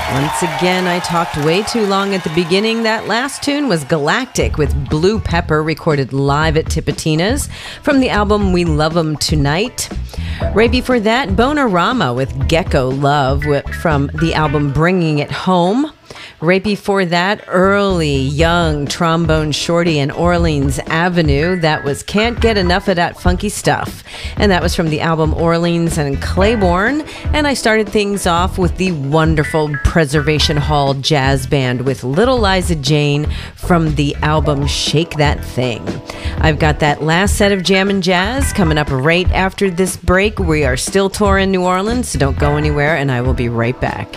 Once again, I talked way too long at the beginning. That last tune was Galactic with Blue Pepper, recorded live at Tipitina's from the album We Love 'Em Tonight. Right before that, Bonarama with Gecko Love from the album Bringing It Home. Right before that, early, young trombone shorty in Orleans Avenue. That was Can't Get Enough of That Funky Stuff. And that was from the album Orleans and Claiborne. And I started things off with the wonderful Preservation Hall Jazz Band with Little Liza Jane from the album Shake That Thing. I've got that last set of Jammin' Jazz coming up right after this break. We are still touring New Orleans, so don't go anywhere, and I will be right back.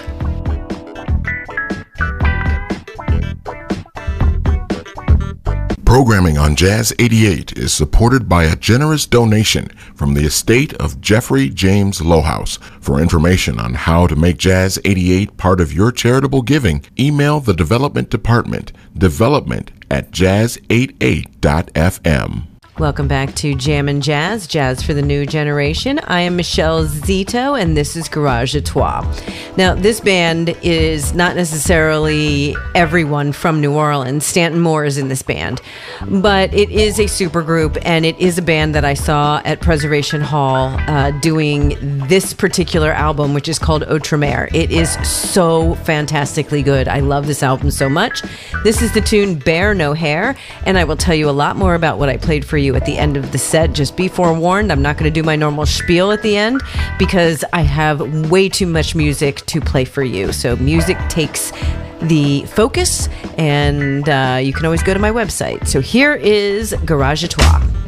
Programming on Jazz 88 is supported by a generous donation from the estate of Jeffrey James Lowhouse. For information on how to make Jazz 88 part of your charitable giving, email the Development Department, development@jazz88.fm. Welcome back to Jammin' Jazz, Jazz for the New Generation. I am Michelle Zito, and this is Garage à Trois. Now, this band is not necessarily everyone from New Orleans. Stanton Moore is in this band, but it is a supergroup, and it is a band that I saw at Preservation Hall doing this particular album, which is called Outremer. It is so fantastically good. I love this album so much. This is the tune Bear No Hair, and I will tell you a lot more about what I played for you at the end of the set. Just be forewarned, I'm not going to do my normal spiel at the end because I have way too much music to play for you. So music takes the focus, and you can always go to my website. So here is Garage à Trois.